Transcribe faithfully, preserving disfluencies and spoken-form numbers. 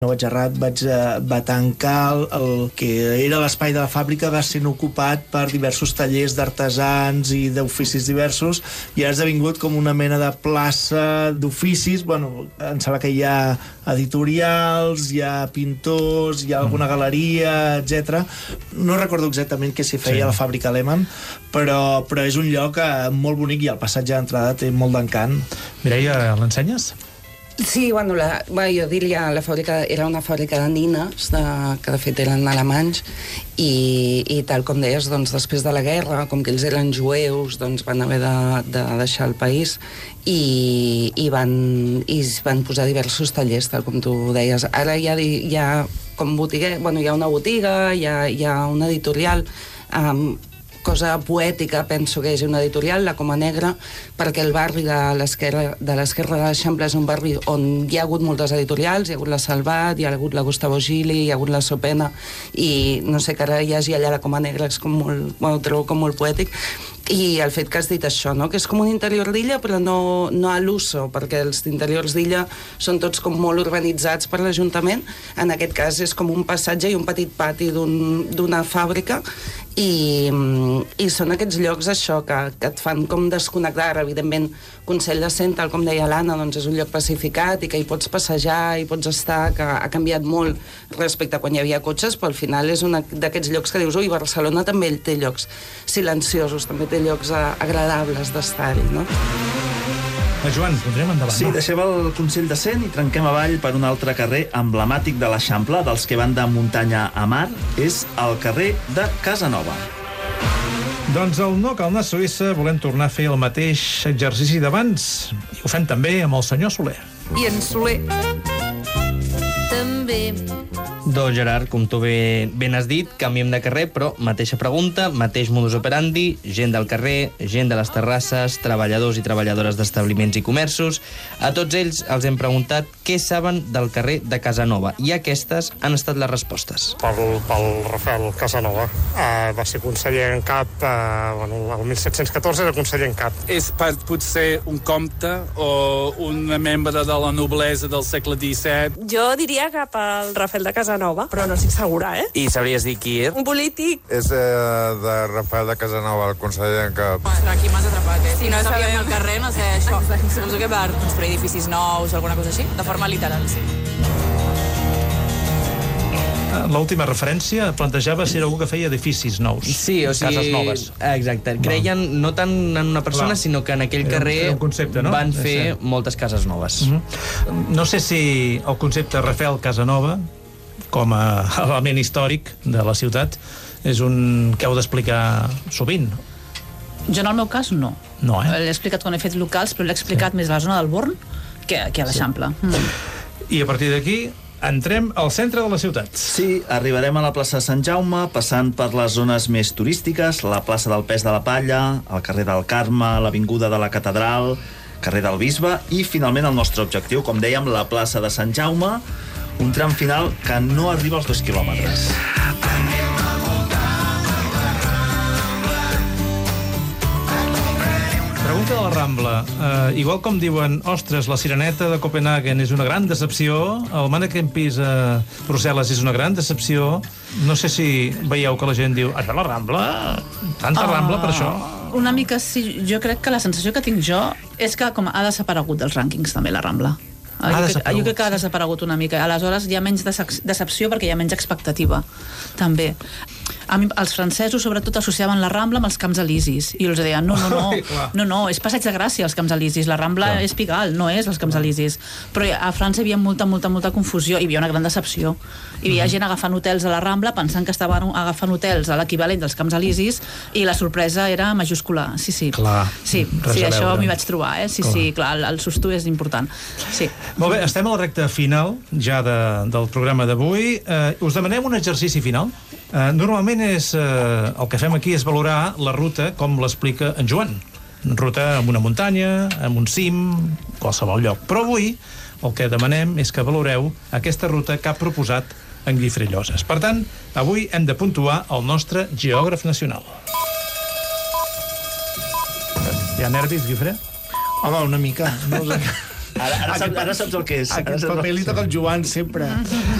No vaig errat, vaig, uh, va tancar el, el que era l'espai de la fàbrica, va ser ocupat per diversos tallers d'artesans i d'oficis diversos, i ha esdevingut com una mena de plaça d'oficis. Bueno, em sembla que hi ha editorials, hi ha pintors, hi ha alguna galeria, etcètera. No recordo exactament què s'hi feia sí. a la fàbrica Lehmann, però, però és un lloc uh, molt bonic, i el passatge d'entrada té molt d'encant. Mireia, l'ensenyes? Sí, bueno, la, bueno, jo diria la fàbrica era una fàbrica de nines, de, que de fet eren alemanys, i, i tal com deies, doncs, després de la guerra, com que ells eren jueus, doncs van haver de, de deixar el país i, i, van, i van posar diversos tallers, tal com tu deies. Ara hi ha, hi ha com botiga, bueno, hi ha una botiga, hi ha, hi ha una editorial, um, cosa poètica, penso que és una editorial, la Coma Negra, perquè el barri de l'esquerra de l'esquerra de l'Eixample és un barri on hi ha hagut moltes editorials, hi ha hagut la Salvat, hi ha hagut la Gustavo Gili, hi ha hagut la Sopena, i no sé, que ara hi hagi allà la Coma Negra és com molt, bueno, ho trobo com molt poètic. I el fet que has dit això, no? Que és com un interior d'illa, però no, no a l'uso, perquè els interiors d'illa són tots com molt urbanitzats per l'Ajuntament. En aquest cas és com un passatge i un petit pati d'una fàbrica, i, i són aquests llocs, això, que, que et fan com desconnectar. Evidentment, Consell de Cent, tal com deia l'Anna, doncs és un lloc pacificat i que hi pots passejar, hi pots estar, que ha canviat molt respecte a quan hi havia cotxes, però al final és un d'aquests llocs que dius, ui, Barcelona també té llocs silenciosos, també té llocs agradables d'estar-hi, no? Joan, continuem endavant. Sí, deixem el Consell de Cent i trenquem avall per un altre carrer emblemàtic de l'Eixample, dels que van de muntanya a mar, és el carrer de Casanova. Doncs al No Cal anar a Suïssa volem tornar a fer el mateix exercici d'abans, i ho fem també amb el senyor Soler. I en Soler també. Doncs, Gerard, com tu bé, ben has dit, canviem de carrer, però mateixa pregunta, mateix modus operandi, gent del carrer, gent de les terrasses, treballadors i treballadores d'establiments i comerços. A tots ells els hem preguntat què saben del carrer de Casanova, i aquestes han estat les respostes. Pel, pel Rafael Casanova. Uh, va ser conseller en cap, uh, bueno, el mil set-cents catorze era conseller en cap. És potser un comte o un membre de la noblesa del segle disset. Jo diria cap al Rafael de Casanova, però no estic segura, eh? I sabries dir qui és? Un polític. És eh, de Rafael de Casanova, el conseller en cap. Ostres, aquí m'has atrapat, eh? Si no sabíem el carrer, no sé, això. Suposo que per construir edificis nous o alguna cosa així, de forma literal, sí. L'última referència plantejava si era algú que feia edificis nous. Sí, o sigui... Cases noves. Exacte. Creien no tant en una persona, Clar. sinó que en aquell era carrer un, un concepte, no? van fer moltes cases noves. Uh -huh. No sé si el concepte Rafael Casanova, com a element històric de la ciutat, és un que heu d'explicar sovint. Jo en el meu cas no. No, eh? L'he explicat quan he fet locals, però l'he explicat sí. més a la zona del Born que, que a l'Eixample. Sí. Mm. I a partir d'aquí entrem al centre de la ciutat. Sí, arribarem a la plaça de Sant Jaume, passant per les zones més turístiques, la plaça del Pes de la Palla, el carrer del Carme, l'avinguda de la Catedral, carrer del Bisbe, i finalment el nostre objectiu, com dèiem, la plaça de Sant Jaume, un tram final que no arriba als dos quilòmetres. Pregunta de la Rambla. Uh, igual com diuen, ostres, la Sireneta de Copenhagen és una gran decepció, el Mannequin Peace a Brussel·les és una gran decepció, no sé si veieu que la gent diu, has de la Rambla? Tanta uh, Rambla per això? Una mica sí. Jo crec que la sensació que tinc jo és que com ha desaparegut dels rànquings també la Rambla. Jo crec, jo crec que ha desaparegut una mica. Aleshores hi ha menys decepció perquè hi ha menys expectativa, també. A mi, els francesos, sobretot, associaven la Rambla amb els Camps Elisis. I els deien, no, no, no, no, no, és Passeig de Gràcia, els Camps Elisis. La Rambla Clar. és Pigalle, no és els Camps Elisis. Però a França hi havia molta, molta, molta confusió. Hi havia una gran decepció. Hi havia gent agafant hotels a la Rambla pensant que estaven agafant hotels a l'equivalent dels Camps Elisis, i la sorpresa era majúscula. Sí, sí. Clar. Sí, sí, això m'hi vaig trobar, eh? Sí, clar. sí, clar, el, el susto és important. Sí. Molt bé, estem a la recta final ja de, del programa d'avui. Eh, us demanem un exercici final. Eh, normalment és, eh, el que fem aquí és valorar la ruta com l'explica en Joan. Ruta amb una muntanya, amb un cim, qualsevol lloc. Però avui el que demanem és que valoreu aquesta ruta que ha proposat en Guifré Lloses. Per tant, avui hem de puntuar el nostre geògraf nacional. Hi ha nervis, Guifré? Home, una mica. No sé. Ara, ara, saps, ara saps el que és. Aquest paper li toca el Joan sempre.